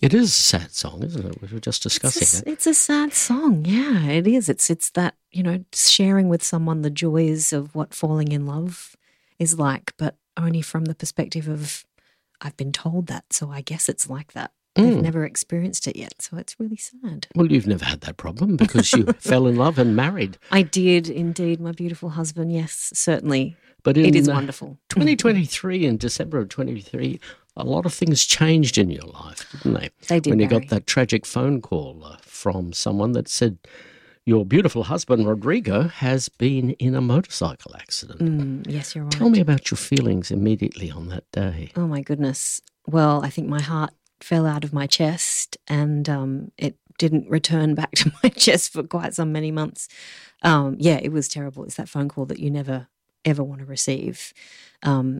It is a sad song, isn't it? We were just discussing it. It's a sad song. Yeah, it is. It's that, sharing with someone the joys of what falling in love is like, but only from the perspective of I've been told that, so I guess it's like that. They've never experienced it yet, so it's really sad. Well, you've never had that problem because you fell in love and married. I did indeed, my beautiful husband. Yes, certainly. But it is wonderful. 2023, in December of 23, a lot of things changed in your life, didn't they? They did, when you Barry. got that tragic phone call from someone that said your beautiful husband, Rodrigo, has been in a motorcycle accident. Yes, you're right. Tell me about your feelings immediately on that day. Oh, my goodness. Well, I think my heart fell out of my chest and it didn't return back to my chest for quite some many months. It was terrible. It's that phone call that you never, ever want to receive.